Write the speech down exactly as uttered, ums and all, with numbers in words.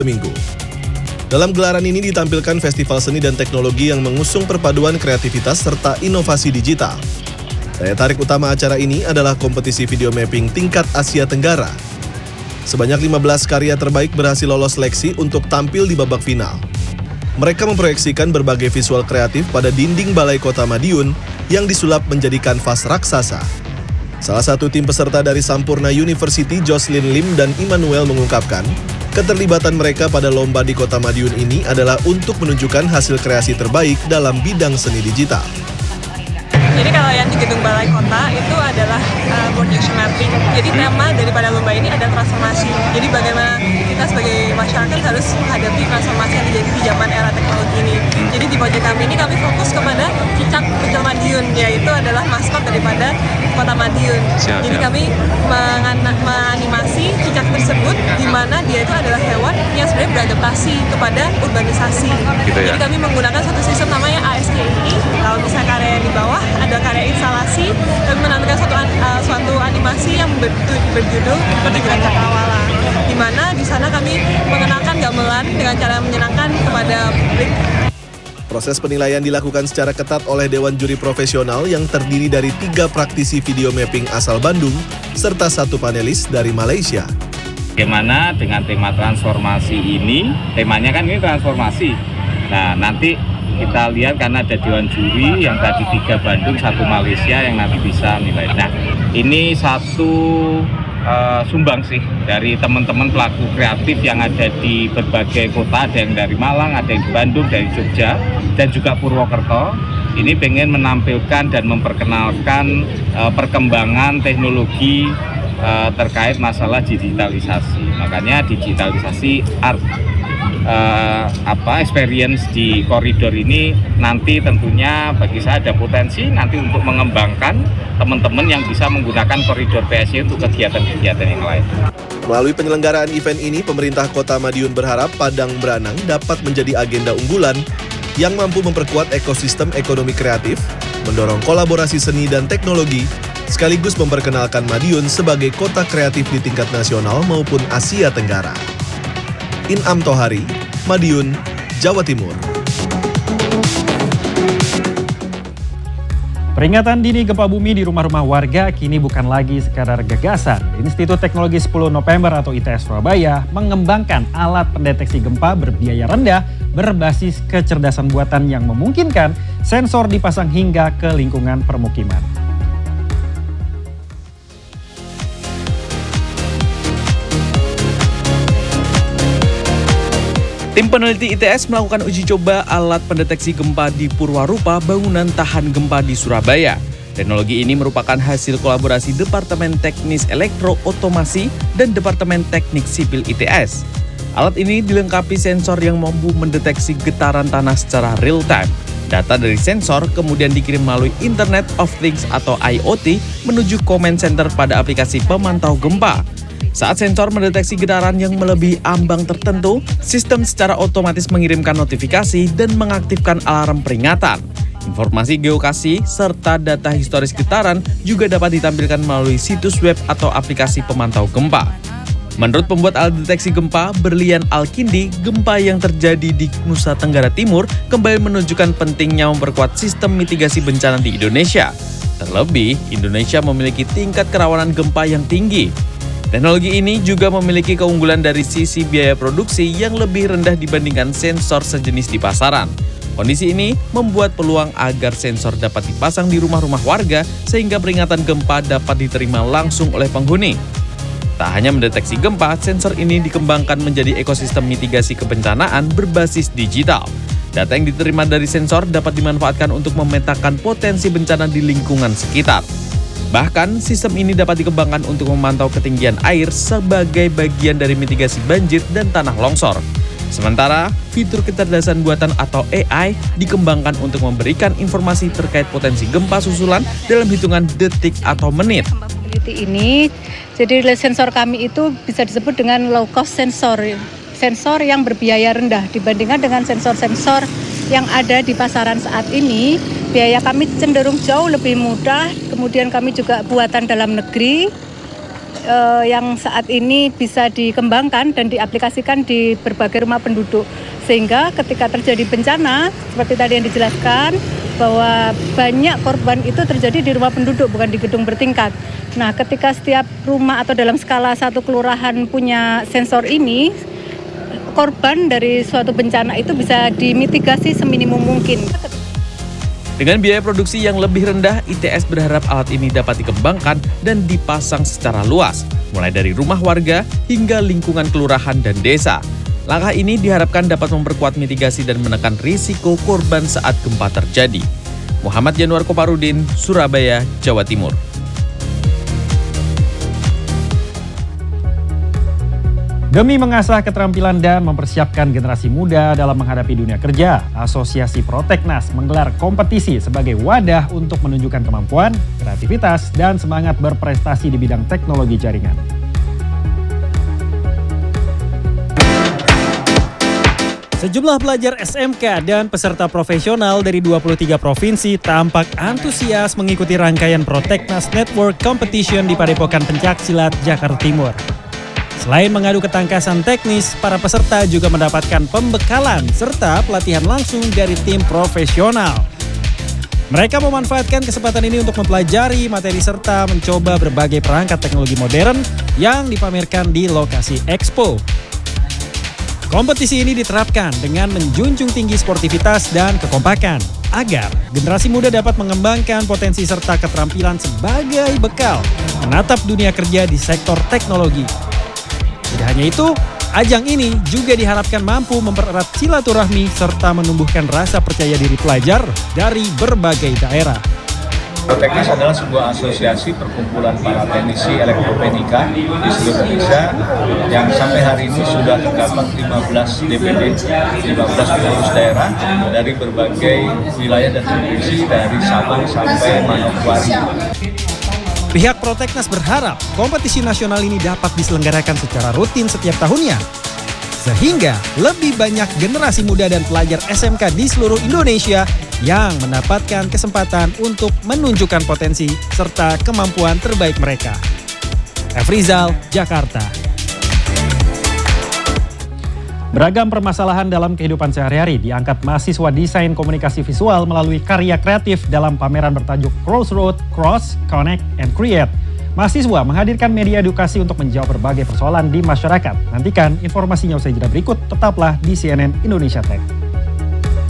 Minggu. Dalam gelaran ini ditampilkan festival seni dan teknologi yang mengusung perpaduan kreativitas serta inovasi digital. Daya tarik utama acara ini adalah kompetisi video mapping tingkat Asia Tenggara. Sebanyak lima belas karya terbaik berhasil lolos seleksi untuk tampil di babak final. Mereka memproyeksikan berbagai visual kreatif pada dinding Balai Kota Madiun yang disulap menjadi kanvas raksasa. Salah satu tim peserta dari Sampurna University, Jocelyn Lim dan Immanuel mengungkapkan, keterlibatan mereka pada lomba di Kota Madiun ini adalah untuk menunjukkan hasil kreasi terbaik dalam bidang seni digital. Jadi kalau yang di gedung Balai Kota itu adalah uh, board action mapping. Jadi tema daripada lomba ini ada transformasi. Jadi bagaimana kita sebagai masyarakat harus menghadapi transformasi yang terjadi di zaman era teknologi ini. Jadi di pojok kami ini kami fokus kepada cicak kecil Madiun, yaitu adalah maskot daripada Kota Madiun. Siap, Jadi siap. kami menganimasi cicak tersebut di mana dia itu adalah hewan yang sebenarnya beradaptasi kepada urbanisasi. Gitu ya? Jadi kami menggunakan satu sistem namanya A S K I. Kalau misalnya karya di bawah ada karya instalasi, kami menampilkan suatu, uh, suatu animasi yang berjudul Pertunjukan Cakrawala, di mana di sana kami mengenalkan gamelan dengan cara menyenangkan kepada publik. Proses penilaian dilakukan secara ketat oleh Dewan Juri Profesional yang terdiri dari tiga praktisi video mapping asal Bandung, serta satu panelis dari Malaysia. Bagaimana dengan tema transformasi ini, temanya kan ini transformasi. Nah, nanti kita lihat karena ada Dewan Juri yang tadi tiga Bandung, satu Malaysia yang nanti bisa nilai. Nah, ini satu uh, sumbangsih dari teman-teman pelaku kreatif yang ada di berbagai kota, ada yang dari Malang, ada yang di Bandung, dari Jogja, dan juga Purwokerto. Ini pengen menampilkan dan memperkenalkan uh, perkembangan teknologi uh, terkait masalah digitalisasi. Makanya digitalisasi art. Uh, apa experience di koridor ini nanti tentunya bagi saya ada potensi nanti untuk mengembangkan teman-teman yang bisa menggunakan koridor P S I untuk kegiatan-kegiatan yang lain. Melalui penyelenggaraan event ini, pemerintah Kota Madiun berharap Padang Branang dapat menjadi agenda unggulan yang mampu memperkuat ekosistem ekonomi kreatif, mendorong kolaborasi seni dan teknologi, sekaligus memperkenalkan Madiun sebagai kota kreatif di tingkat nasional maupun Asia Tenggara. Inam Tohari, Madiun, Jawa Timur. Peringatan dini gempa bumi di rumah-rumah warga kini bukan lagi sekadar gagasan. Institut Teknologi sepuluh November atau I T S Surabaya mengembangkan alat pendeteksi gempa berbiaya rendah berbasis kecerdasan buatan yang memungkinkan sensor dipasang hingga ke lingkungan permukiman. Tim peneliti I T S melakukan uji coba alat pendeteksi gempa di Purwarupa, bangunan tahan gempa di Surabaya. Teknologi ini merupakan hasil kolaborasi Departemen Teknis Elektro Otomasi dan Departemen Teknik Sipil I T S. Alat ini dilengkapi sensor yang mampu mendeteksi getaran tanah secara real time. Data dari sensor kemudian dikirim melalui Internet of Things atau I O T menuju command center pada aplikasi pemantau gempa. Saat sensor mendeteksi getaran yang melebihi ambang tertentu, sistem secara otomatis mengirimkan notifikasi dan mengaktifkan alarm peringatan. Informasi geokasi serta data historis getaran juga dapat ditampilkan melalui situs web atau aplikasi pemantau gempa. Menurut pembuat alat deteksi gempa, Berlian Alkindi, gempa yang terjadi di Nusa Tenggara Timur kembali menunjukkan pentingnya memperkuat sistem mitigasi bencana di Indonesia. Terlebih, Indonesia memiliki tingkat kerawanan gempa yang tinggi. Teknologi ini juga memiliki keunggulan dari sisi biaya produksi yang lebih rendah dibandingkan sensor sejenis di pasaran. Kondisi ini membuat peluang agar sensor dapat dipasang di rumah-rumah warga sehingga peringatan gempa dapat diterima langsung oleh penghuni. Tak hanya mendeteksi gempa, sensor ini dikembangkan menjadi ekosistem mitigasi kebencanaan berbasis digital. Data yang diterima dari sensor dapat dimanfaatkan untuk memetakan potensi bencana di lingkungan sekitar. Bahkan, sistem ini dapat dikembangkan untuk memantau ketinggian air sebagai bagian dari mitigasi banjir dan tanah longsor. Sementara, fitur kecerdasan buatan atau A I dikembangkan untuk memberikan informasi terkait potensi gempa susulan dalam hitungan detik atau menit. Ini, jadi sensor kami itu bisa disebut dengan low cost sensor, sensor yang berbiaya rendah dibandingkan dengan sensor-sensor yang ada di pasaran saat ini. Biaya kami cenderung jauh lebih mudah, kemudian kami juga buatan dalam negeri, uh, yang saat ini bisa dikembangkan dan diaplikasikan di berbagai rumah penduduk. Sehingga ketika terjadi bencana, seperti tadi yang dijelaskan, bahwa banyak korban itu terjadi di rumah penduduk, bukan di gedung bertingkat. Nah, ketika setiap rumah atau dalam skala satu kelurahan punya sensor ini, korban dari suatu bencana itu bisa dimitigasi seminimum mungkin. Dengan biaya produksi yang lebih rendah, I T S berharap alat ini dapat dikembangkan dan dipasang secara luas, mulai dari rumah warga hingga lingkungan kelurahan dan desa. Langkah ini diharapkan dapat memperkuat mitigasi dan menekan risiko korban saat gempa terjadi. Muhammad Januar Koparudin, Surabaya, Jawa Timur. Demi mengasah keterampilan dan mempersiapkan generasi muda dalam menghadapi dunia kerja, Asosiasi Proteknas menggelar kompetisi sebagai wadah untuk menunjukkan kemampuan, kreativitas, dan semangat berprestasi di bidang teknologi jaringan. Sejumlah pelajar S M K dan peserta profesional dari dua puluh tiga provinsi tampak antusias mengikuti rangkaian Proteknas Network Competition di Padepokan Pencaksilat, Jakarta Timur. Selain mengadu ketangkasan teknis, para peserta juga mendapatkan pembekalan serta pelatihan langsung dari tim profesional. Mereka memanfaatkan kesempatan ini untuk mempelajari materi serta mencoba berbagai perangkat teknologi modern yang dipamerkan di lokasi Expo. Kompetisi ini diterapkan dengan menjunjung tinggi sportivitas dan kekompakan agar generasi muda dapat mengembangkan potensi serta keterampilan sebagai bekal menatap dunia kerja di sektor teknologi. Tidak hanya itu, ajang ini juga diharapkan mampu mempererat silaturahmi serta menumbuhkan rasa percaya diri pelajar dari berbagai daerah. Proteknas adalah sebuah asosiasi perkumpulan para teknisi elektronika di seluruh Indonesia yang sampai hari ini sudah terdapat lima belas D P D, lima belas pengurus daerah dari berbagai wilayah dan provinsi dari Sabang sampai Manokwari. Pihak Proteknas berharap kompetisi nasional ini dapat diselenggarakan secara rutin setiap tahunnya, sehingga lebih banyak generasi muda dan pelajar S M K di seluruh Indonesia yang mendapatkan kesempatan untuk menunjukkan potensi serta kemampuan terbaik mereka. F. Rizal, Jakarta. Beragam permasalahan dalam kehidupan sehari-hari diangkat mahasiswa desain komunikasi visual melalui karya kreatif dalam pameran bertajuk Crossroad, Cross, Connect, and Create. Mahasiswa menghadirkan media edukasi untuk menjawab berbagai persoalan di masyarakat. Nantikan informasinya usai jeda berikut, tetaplah di C N N Indonesia Tech.